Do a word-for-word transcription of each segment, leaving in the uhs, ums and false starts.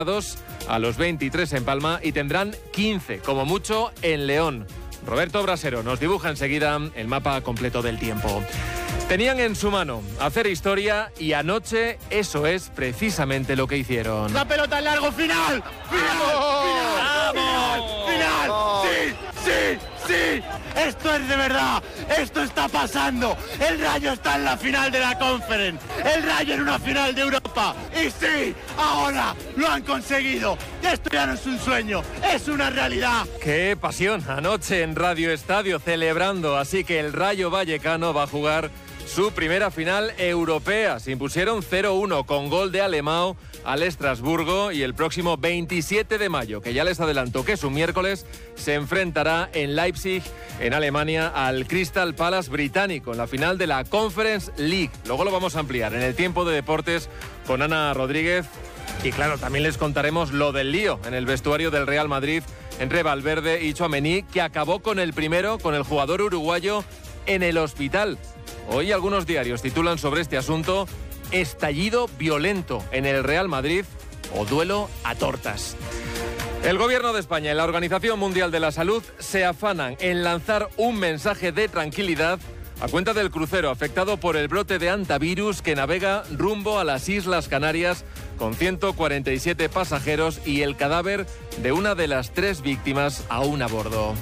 a los veintitrés en Palma y tendrán quince, como mucho, en León. Roberto Brasero nos dibuja enseguida el mapa completo del tiempo. Tenían en su mano hacer historia y anoche eso es precisamente lo que hicieron. ¡La pelota en largo! ¡Final! ¡Final! ¡Final! ¡Final! ¡Final! ¡Sí! ¡Sí! ¡Sí! ¡Esto es de verdad! ¡Esto está pasando! ¡El Rayo está en la final de la Conference! ¡El Rayo en una final de Europa! ¡Y sí! ¡Ahora lo han conseguido! ¡Esto ya no es un sueño! ¡Es una realidad! ¡Qué pasión! Anoche en Radio Estadio celebrando, así que el Rayo Vallecano va a jugar su primera final europea. Se impusieron cero uno con gol de Alemão al Estrasburgo y el próximo veintisiete de mayo, que ya les adelanto que es un miércoles, se enfrentará en Leipzig, en Alemania, al Crystal Palace británico en la final de la Conference League. Luego lo vamos a ampliar en el tiempo de deportes con Ana Rodríguez. Y claro, también les contaremos lo del lío en el vestuario del Real Madrid entre Valverde y Tchouaméni, que acabó con el primero, con el jugador uruguayo, en el hospital. Hoy algunos diarios titulan sobre este asunto: estallido violento en el Real Madrid o duelo a tortas. El Gobierno de España y la Organización Mundial de la Salud se afanan en lanzar un mensaje de tranquilidad a cuenta del crucero afectado por el brote de hantavirus que navega rumbo a las Islas Canarias con ciento cuarenta y siete pasajeros y el cadáver de una de las tres víctimas aún a bordo.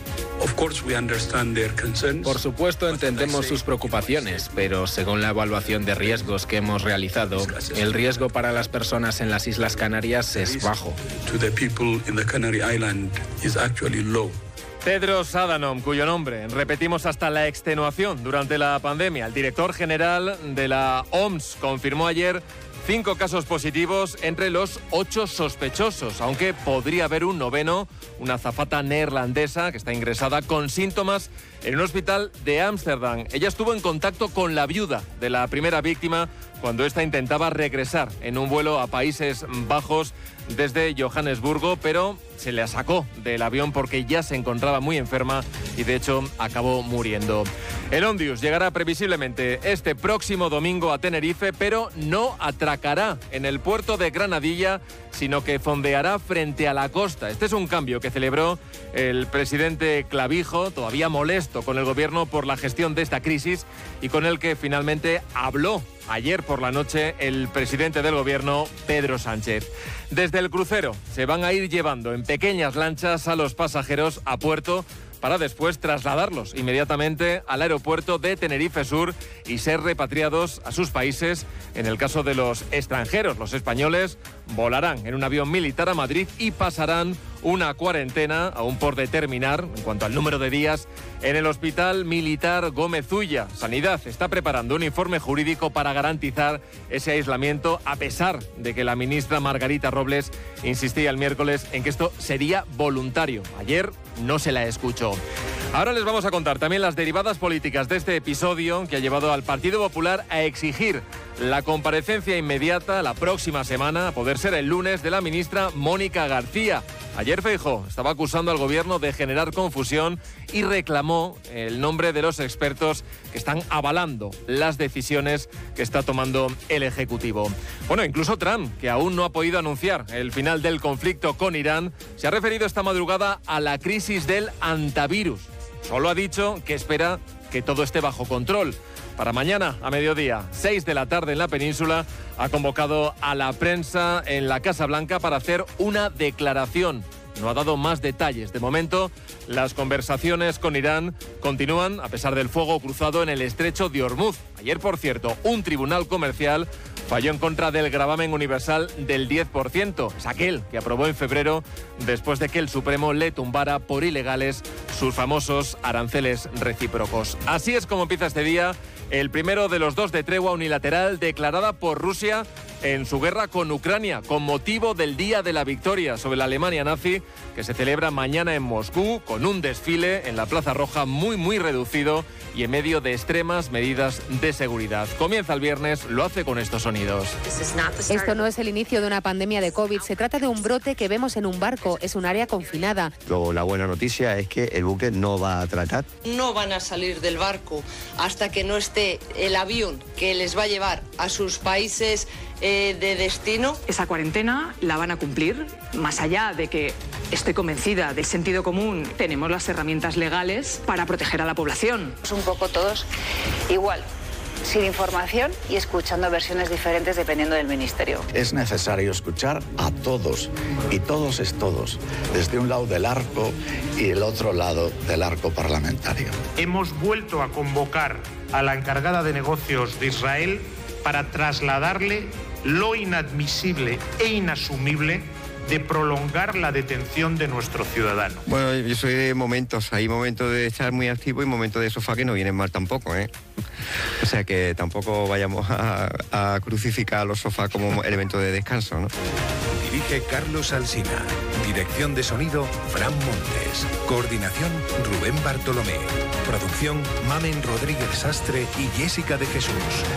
Por supuesto entendemos sus preocupaciones, pero según la evaluación de riesgos que hemos realizado, el riesgo para las personas en las Islas Canarias es bajo. Tedros Adhanom, cuyo nombre repetimos hasta la extenuación durante la pandemia, el director general de la O M S, confirmó ayer cinco casos positivos entre los ocho sospechosos, aunque podría haber un noveno, una azafata neerlandesa que está ingresada con síntomas en un hospital de Ámsterdam. Ella estuvo en contacto con la viuda de la primera víctima cuando ésta intentaba regresar en un vuelo a Países Bajos desde Johannesburgo, pero se le sacó del avión porque ya se encontraba muy enferma y de hecho acabó muriendo. El Ondius llegará previsiblemente este próximo domingo a Tenerife, pero no atracará en el puerto de Granadilla, sino que fondeará frente a la costa. Este es un cambio que celebró el presidente Clavijo, todavía molesto con el gobierno por la gestión de esta crisis y con el que finalmente habló ayer por la noche el presidente del gobierno, Pedro Sánchez. Desde el crucero se van a ir llevando en pequeñas lanchas a los pasajeros a puerto para después trasladarlos inmediatamente al aeropuerto de Tenerife Sur y ser repatriados a sus países. En el caso de los extranjeros, los españoles volarán en un avión militar a Madrid y pasarán una cuarentena, aún por determinar, en cuanto al número de días, en el Hospital Militar Gómez Ulla. Sanidad está preparando un informe jurídico para garantizar ese aislamiento, a pesar de que la ministra Margarita Robles insistía el miércoles en que esto sería voluntario. Ayer no se la escuchó. Ahora les vamos a contar también las derivadas políticas de este episodio que ha llevado al Partido Popular a exigir la comparecencia inmediata la próxima semana, a poder ser el lunes, de la ministra Mónica García. Ayer Feijóo estaba acusando al gobierno de generar confusión y reclamó el nombre de los expertos que están avalando las decisiones que está tomando el Ejecutivo. Bueno, incluso Trump, que aún no ha podido anunciar el final del conflicto con Irán, se ha referido esta madrugada a la crisis del hantavirus. Solo ha dicho que espera que todo esté bajo control. Para mañana, a mediodía, seis de la tarde en la península, ha convocado a la prensa en la Casa Blanca para hacer una declaración. No ha dado más detalles. De momento, las conversaciones con Irán continúan a pesar del fuego cruzado en el estrecho de Hormuz. Ayer, por cierto, un tribunal comercial falló en contra del gravamen universal del diez por ciento. Es aquel que aprobó en febrero después de que el Supremo le tumbara por ilegales sus famosos aranceles recíprocos. Así es como empieza este día, el primero de los dos de tregua unilateral declarada por Rusia en su guerra con Ucrania, con motivo del Día de la Victoria sobre la Alemania nazi, que se celebra mañana en Moscú, con un desfile en la Plaza Roja muy, muy reducido y en medio de extremas medidas de seguridad. Comienza el viernes, lo hace con estos sonidos. Esto no es el inicio de una pandemia de COVID, se trata de un brote que vemos en un barco, es un área confinada. Luego, la buena noticia es que el buque no va a atracar. No van a salir del barco hasta que no esté esté el avión que les va a llevar a sus países eh, de destino. Esa cuarentena la van a cumplir, más allá de que estoy convencida del sentido común, tenemos las herramientas legales para proteger a la población. Un poco todos igual, sin información y escuchando versiones diferentes dependiendo del ministerio. Es necesario escuchar a todos, y todos es todos, desde un lado del arco y el otro lado del arco parlamentario. Hemos vuelto a convocar a la encargada de negocios de Israel para trasladarle lo inadmisible e inasumible de prolongar la detención de nuestro ciudadano. Bueno, yo soy de momentos, hay momentos de estar muy activo y momentos de sofá que no vienen mal tampoco, ¿eh? O sea que tampoco vayamos a, a crucificar a los sofás como elemento de descanso, ¿no? Dirige Carlos Alsina. Dirección de sonido, Fran Montes. Coordinación, Rubén Bartolomé. Producción, Mamen Rodríguez Sastre y Jessica de Jesús.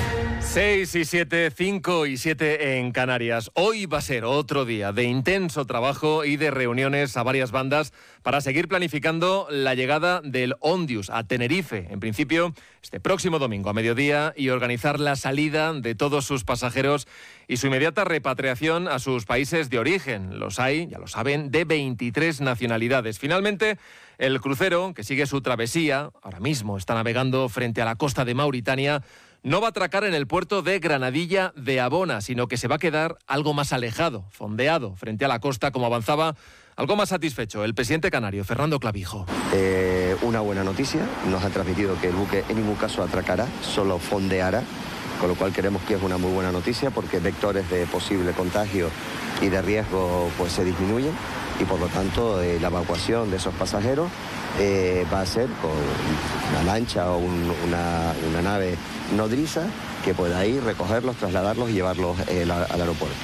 seis y siete, cinco y siete en Canarias. Hoy va a ser otro día de intenso trabajo y de reuniones a varias bandas para seguir planificando la llegada del Ondius a Tenerife, en principio este próximo domingo a mediodía, y organizar la salida de todos sus pasajeros y su inmediata repatriación a sus países de origen. Los hay, ya lo saben, de veintitrés nacionalidades. Finalmente, el crucero, que sigue su travesía, ahora mismo está navegando frente a la costa de Mauritania, no va a atracar en el puerto de Granadilla de Abona, sino que se va a quedar algo más alejado, fondeado, frente a la costa, como avanzaba, algo más satisfecho el presidente canario, Fernando Clavijo. Eh, una buena noticia, nos ha transmitido que el buque en ningún caso atracará, solo fondeará, con lo cual creemos que es una muy buena noticia porque vectores de posible contagio y de riesgo pues se disminuyen y por lo tanto eh, la evacuación de esos pasajeros eh, va a ser con una lancha o un, una, una nave nodriza que pueda ir, recogerlos, trasladarlos y llevarlos eh, la, al aeropuerto.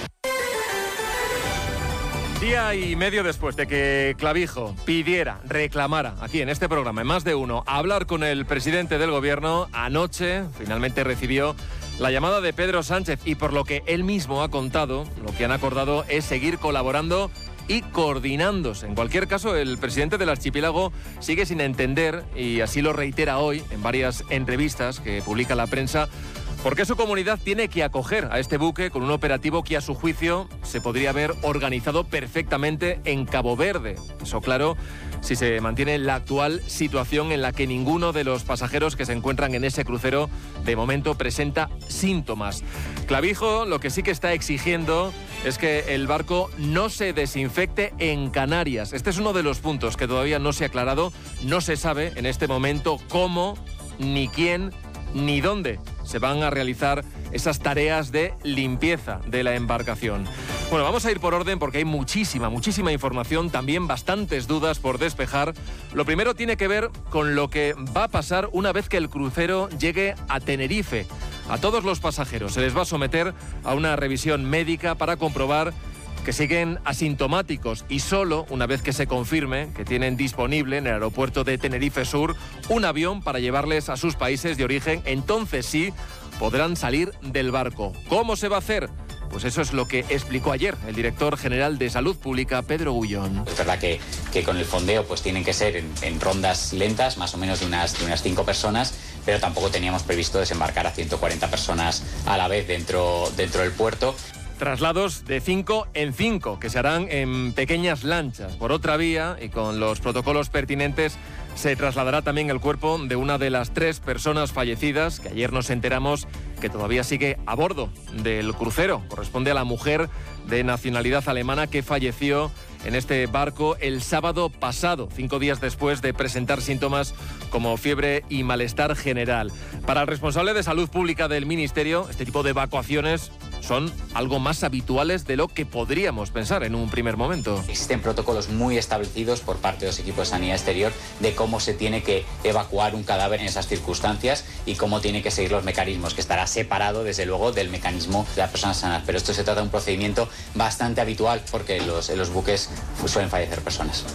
Día y medio después de que Clavijo pidiera, reclamara aquí en este programa, en Más de Uno, hablar con el presidente del gobierno, anoche finalmente recibió la llamada de Pedro Sánchez y por lo que él mismo ha contado, lo que han acordado es seguir colaborando y coordinándose. En cualquier caso, el presidente del archipiélago sigue sin entender, y así lo reitera hoy en varias entrevistas que publica la prensa, por qué su comunidad tiene que acoger a este buque con un operativo que a su juicio se podría haber organizado perfectamente en Cabo Verde. Eso claro, si se mantiene la actual situación en la que ninguno de los pasajeros que se encuentran en ese crucero de momento presenta síntomas. Clavijo lo que sí que está exigiendo es que el barco no se desinfecte en Canarias. Este es uno de los puntos que todavía no se ha aclarado. No se sabe en este momento cómo, ni quién, ni dónde se van a realizar esas tareas de limpieza de la embarcación. Bueno, vamos a ir por orden porque hay muchísima, muchísima información, también bastantes dudas por despejar. Lo primero tiene que ver con lo que va a pasar una vez que el crucero llegue a Tenerife. A todos los pasajeros se les va a someter a una revisión médica para comprobar que siguen asintomáticos y solo una vez que se confirme que tienen disponible en el aeropuerto de Tenerife Sur un avión para llevarles a sus países de origen, entonces sí podrán salir del barco. ¿Cómo se va a hacer? Pues eso es lo que explicó ayer el director general de Salud Pública, Pedro Gullón. Es verdad que, que con el fondeo pues tienen que ser en, en rondas lentas, más o menos de unas, de unas cinco personas, pero tampoco teníamos previsto desembarcar a ciento cuarenta personas a la vez dentro, dentro del puerto. Traslados de cinco en cinco, que se harán en pequeñas lanchas. Por otra vía, y con los protocolos pertinentes, se trasladará también el cuerpo de una de las tres personas fallecidas, que ayer nos enteramos que todavía sigue a bordo del crucero. Corresponde a la mujer de nacionalidad alemana que falleció en este barco el sábado pasado, cinco días después de presentar síntomas como fiebre y malestar general. Para el responsable de Salud Pública del Ministerio, este tipo de evacuaciones son algo más habituales de lo que podríamos pensar en un primer momento. Existen protocolos muy establecidos por parte de los equipos de sanidad exterior de cómo se tiene que evacuar un cadáver en esas circunstancias y cómo tiene que seguir los mecanismos, que estará separado desde luego del mecanismo de las personas sanas. Pero esto se trata de un procedimiento bastante habitual porque en los, en los buques suelen fallecer personas.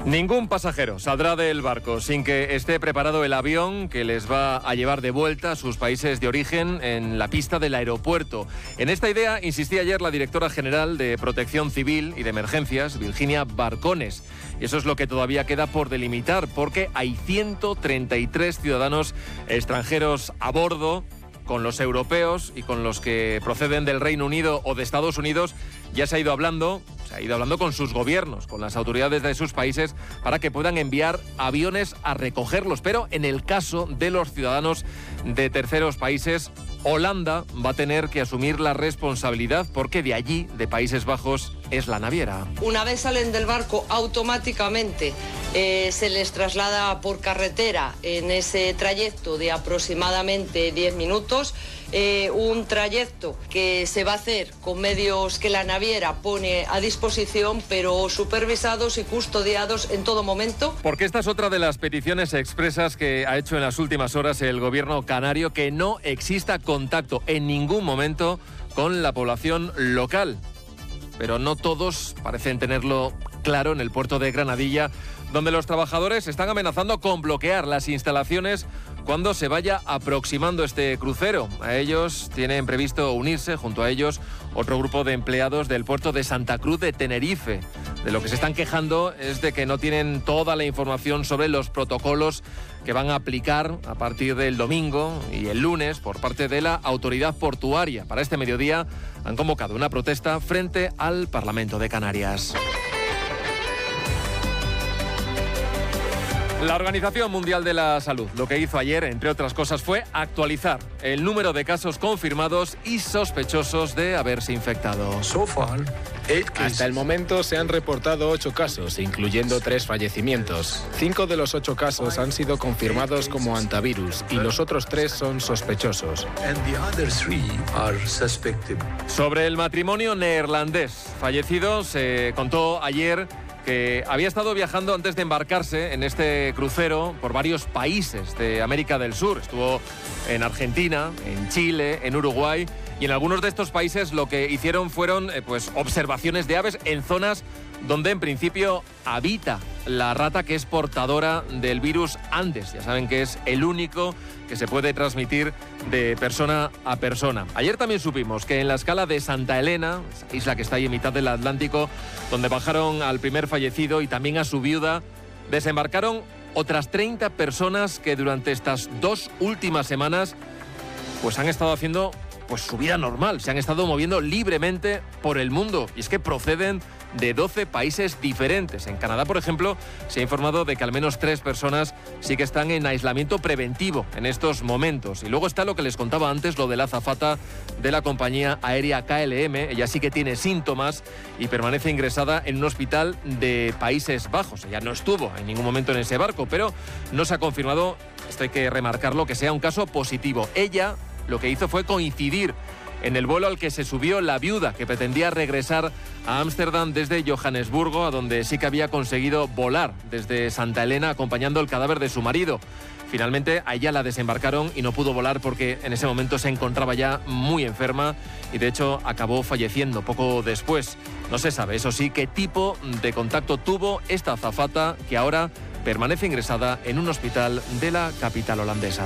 Ningún pasajero saldrá del barco sin que esté preparado el avión que les va a llevar de vuelta a sus países de origen en la pista del aeropuerto. En esta idea insistía ayer la directora general de Protección Civil y de Emergencias, Virginia Barcones. Y eso es lo que todavía queda por delimitar, porque hay ciento treinta y tres ciudadanos extranjeros a bordo. Con los europeos y con los que proceden del Reino Unido o de Estados Unidos ya se ha ido hablando, se ha ido hablando con sus gobiernos, con las autoridades de sus países, para que puedan enviar aviones a recogerlos. Pero en el caso de los ciudadanos de terceros países, Holanda va a tener que asumir la responsabilidad porque de allí, de Países Bajos, es la naviera. Una vez salen del barco, automáticamente eh, se les traslada por carretera en ese trayecto de aproximadamente diez minutos. Eh, un trayecto que se va a hacer con medios que la naviera pone a disposición, pero supervisados y custodiados en todo momento. Porque esta es otra de las peticiones expresas que ha hecho en las últimas horas el gobierno canario, que no exista contacto en ningún momento con la población local. Pero no todos parecen tenerlo claro en el puerto de Granadilla, donde los trabajadores están amenazando con bloquear las instalaciones cuando se vaya aproximando este crucero. A ellos tienen previsto unirse, junto a ellos, otro grupo de empleados del puerto de Santa Cruz de Tenerife. De lo que se están quejando es de que no tienen toda la información sobre los protocolos que van a aplicar a partir del domingo y el lunes por parte de la autoridad portuaria. Para este mediodía han convocado una protesta frente al Parlamento de Canarias. La Organización Mundial de la Salud lo que hizo ayer, entre otras cosas, fue actualizar el número de casos confirmados y sospechosos de haberse infectado. Hasta el momento se han reportado ocho casos, incluyendo tres fallecimientos. Cinco de los ocho casos han sido confirmados como antivirus y los otros tres son sospechosos. Sobre el matrimonio neerlandés fallecido, se contó ayer que había estado viajando antes de embarcarse en este crucero por varios países de América del Sur. Estuvo en Argentina, en Chile, en Uruguay, y en algunos de estos países lo que hicieron fueron eh, pues, observaciones de aves en zonas donde en principio habita la rata que es portadora del virus Andes. Ya saben que es el único que se puede transmitir de persona a persona. Ayer también supimos que en la escala de Santa Elena, esa isla que está ahí en mitad del Atlántico, donde bajaron al primer fallecido y también a su viuda, desembarcaron otras treinta personas que durante estas dos últimas semanas pues han estado haciendo pues su vida normal, se han estado moviendo libremente por el mundo, y es que proceden de doce países diferentes. En Canadá, por ejemplo, se ha informado de que al menos tres personas sí que están en aislamiento preventivo en estos momentos. Y luego está lo que les contaba antes, lo de la azafata de la compañía aérea K L M. Ella sí que tiene síntomas y permanece ingresada en un hospital de Países Bajos. Ella no estuvo en ningún momento en ese barco, pero no se ha confirmado, esto hay que remarcarlo, que sea un caso positivo. Ella lo que hizo fue coincidir en el vuelo al que se subió la viuda, que pretendía regresar a Ámsterdam desde Johannesburgo, a donde sí que había conseguido volar desde Santa Elena acompañando el cadáver de su marido. Finalmente a ella la desembarcaron y no pudo volar porque en ese momento se encontraba ya muy enferma y de hecho acabó falleciendo poco después. No se sabe, eso sí, qué tipo de contacto tuvo esta azafata, que ahora permanece ingresada en un hospital de la capital holandesa.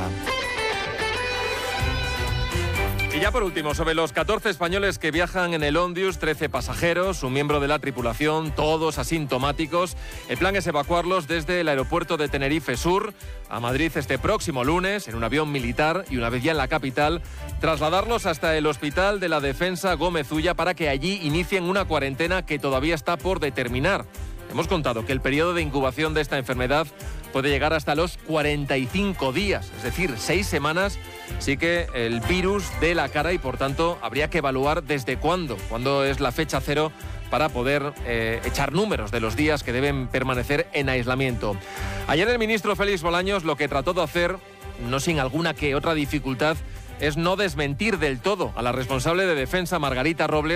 Y ya por último, sobre los catorce españoles que viajan en el Ondius, trece pasajeros, un miembro de la tripulación, todos asintomáticos. El plan es evacuarlos desde el aeropuerto de Tenerife Sur a Madrid este próximo lunes en un avión militar y una vez ya en la capital, trasladarlos hasta el Hospital de la Defensa Gómez Ulla para que allí inicien una cuarentena que todavía está por determinar. Hemos contado que el periodo de incubación de esta enfermedad puede llegar hasta los cuarenta y cinco días, es decir, seis semanas sí que el virus dé la cara y por tanto habría que evaluar desde cuándo, cuándo es la fecha cero para poder eh, echar números de los días que deben permanecer en aislamiento. Ayer el ministro Félix Bolaños lo que trató de hacer, no sin alguna que otra dificultad, es no desmentir del todo a la responsable de defensa, Margarita Robles,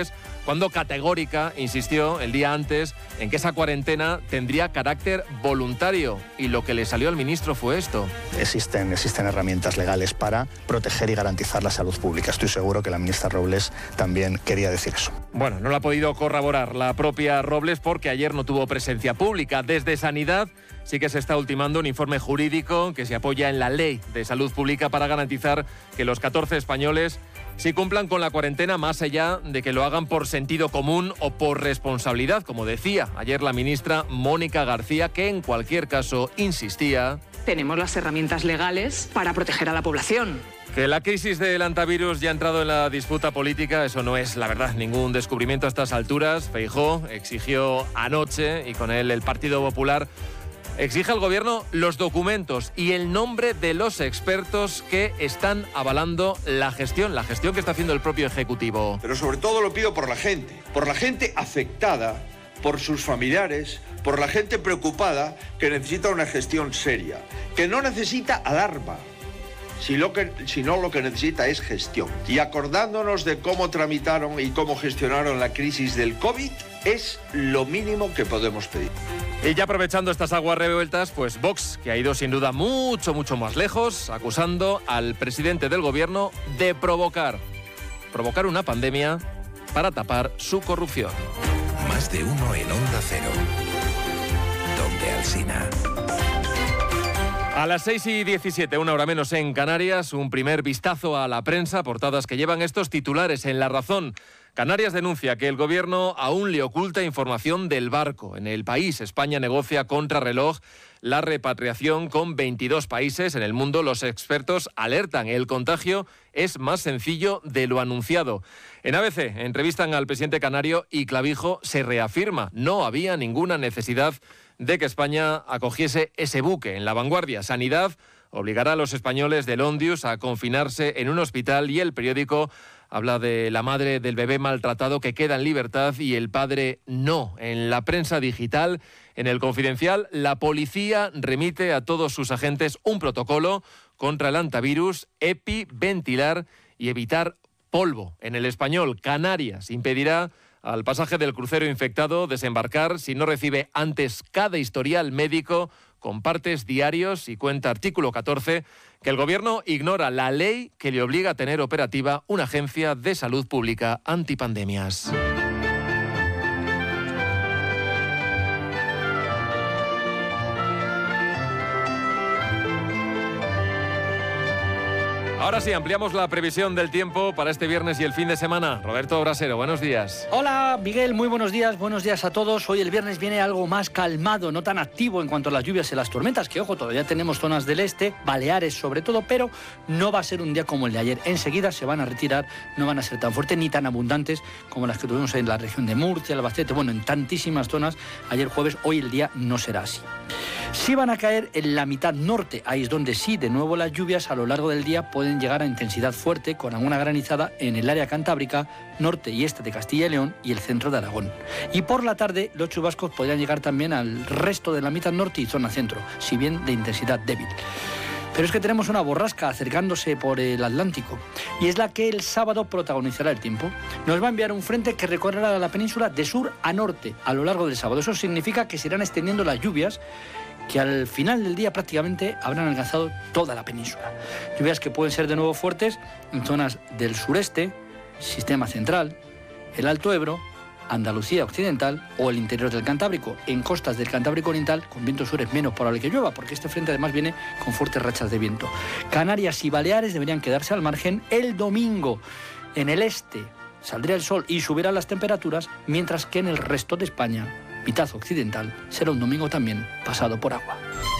cuando categórica insistió el día antes en que esa cuarentena tendría carácter voluntario. Y lo que le salió al ministro fue esto. Existen, existen herramientas legales para proteger y garantizar la salud pública. Estoy seguro que la ministra Robles también quería decir eso. Bueno, no lo ha podido corroborar la propia Robles porque ayer no tuvo presencia pública. Desde Sanidad sí que se está ultimando un informe jurídico que se apoya en la Ley de Salud Pública para garantizar que los catorce españoles sí cumplan con la cuarentena, más allá de que lo hagan por sentido común o por responsabilidad, como decía ayer la ministra Mónica García, que en cualquier caso insistía. Tenemos las herramientas legales para proteger a la población. Que la crisis del antivirus ya ha entrado en la disputa política, eso no es, la verdad, ningún descubrimiento a estas alturas. Feijóo exigió anoche, y con él el Partido Popular, exige al Gobierno los documentos y el nombre de los expertos que están avalando la gestión, la gestión que está haciendo el propio Ejecutivo. Pero sobre todo lo pido por la gente, por la gente afectada, por sus familiares, por la gente preocupada que necesita una gestión seria, que no necesita alarma, si lo que, sino lo que necesita es gestión. Y acordándonos de cómo tramitaron y cómo gestionaron la crisis del COVID, es lo mínimo que podemos pedir. Y ya aprovechando estas aguas revueltas, pues Vox, que ha ido sin duda mucho, mucho más lejos, acusando al presidente del Gobierno de provocar, provocar una pandemia para tapar su corrupción. Más de uno en Onda Cero. Donde Alsina. A las seis y diecisiete, una hora menos en Canarias, un primer vistazo a la prensa, portadas que llevan estos titulares en La Razón. Canarias denuncia que el Gobierno aún le oculta información del barco. En El País, España negocia contrarreloj la repatriación con veintidós países. En el mundo, los expertos alertan, el contagio es más sencillo de lo anunciado. En A B C, entrevistan al presidente canario y Clavijo se reafirma, no había ninguna necesidad de que España acogiese ese buque. En La Vanguardia, Sanidad obligará a los españoles del Ondius a confinarse en un hospital, y el periódico habla de la madre del bebé maltratado que queda en libertad y el padre no. En la prensa digital, en El Confidencial, la policía remite a todos sus agentes un protocolo contra el antivirus, EPI, ventilar y evitar polvo. En El Español, Canarias impedirá al pasaje del crucero infectado desembarcar si no recibe antes cada historial médico con partes diarios, y cuenta artículo catorce que el Gobierno ignora la ley que le obliga a tener operativa una agencia de salud pública antipandemias. Ahora sí, ampliamos la previsión del tiempo para este viernes y el fin de semana. Roberto Brasero, buenos días. Hola, Miguel, muy buenos días. Buenos días a todos. Hoy el viernes viene algo más calmado, no tan activo en cuanto a las lluvias y las tormentas, que, ojo, todavía tenemos zonas del este, Baleares sobre todo, pero no va a ser un día como el de ayer. Enseguida se van a retirar, no van a ser tan fuertes ni tan abundantes como las que tuvimos en la región de Murcia, Albacete, bueno, en tantísimas zonas ayer jueves. Hoy el día no será así. Sí van a caer en la mitad norte, ahí es donde sí, de nuevo las lluvias a lo largo del día pueden llegar a intensidad fuerte, con alguna granizada en el área cantábrica, norte y este de Castilla y León y el centro de Aragón. Y por la tarde los chubascos podrían llegar también al resto de la mitad norte y zona centro, si bien de intensidad débil. Pero es que tenemos una borrasca acercándose por el Atlántico, y es la que el sábado protagonizará el tiempo. Nos va a enviar un frente que recorrerá la península de sur a norte a lo largo del sábado. Eso significa que se irán extendiendo las lluvias, que al final del día prácticamente habrán alcanzado toda la península. Lluvias que pueden ser de nuevo fuertes en zonas del sureste, sistema central, el Alto Ebro, Andalucía occidental o el interior del Cantábrico. En costas del Cantábrico oriental, con vientos sur es menos probable que llueva, porque este frente además viene con fuertes rachas de viento. Canarias y Baleares deberían quedarse al margen. El domingo en el este saldría el sol y subirán las temperaturas, mientras que en el resto de España, mitad occidental, será un domingo también pasado por agua.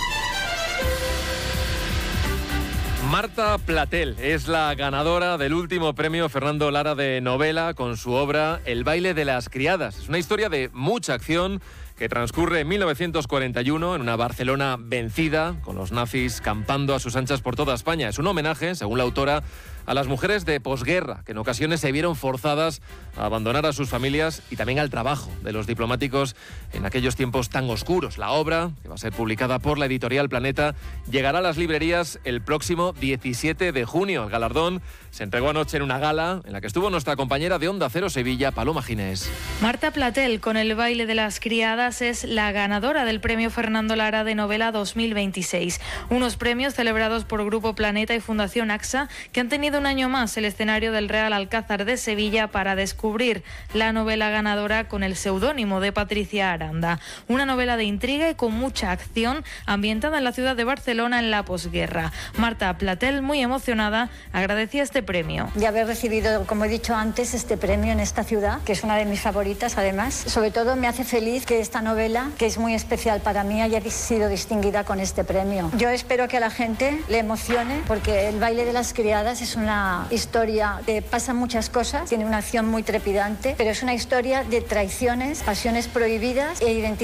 Marta Platel es la ganadora del último premio Fernando Lara de novela con su obra El baile de las criadas. Es una historia de mucha acción que transcurre en mil novecientos cuarenta y uno en una Barcelona vencida, con los nazis campando a sus anchas por toda España. Es un homenaje, según la autora, a las mujeres de posguerra, que en ocasiones se vieron forzadas a abandonar a sus familias y también al trabajo de los diplomáticos en aquellos tiempos tan oscuros. La obra, que va a ser publicada por la editorial Planeta, llegará a las librerías el próximo diecisiete de junio. El galardón se entregó anoche en una gala en la que estuvo nuestra compañera de Onda Cero Sevilla, Paloma Ginés. Marta Platel, con El baile de las criadas, es la ganadora del premio Fernando Lara de novela dos mil veintiséis. Unos premios celebrados por Grupo Planeta y Fundación AXA, que han tenido un año más el escenario del Real Alcázar de Sevilla para descubrir la novela ganadora con el seudónimo de Patricia Aranda. Una novela de intriga y con mucha acción, ambientada en la ciudad de Barcelona en la posguerra. Marta Platel, muy emocionada, agradecía este premio. De haber recibido, como he dicho antes, este premio en esta ciudad, que es una de mis favoritas además. Sobre todo me hace feliz que esta novela, que es muy especial para mí, haya sido distinguida con este premio. Yo espero que a la gente le emocione, porque El baile de las criadas es una historia que pasa muchas cosas, tiene una acción muy trepidante, pero es una historia de traiciones, pasiones prohibidas e identidades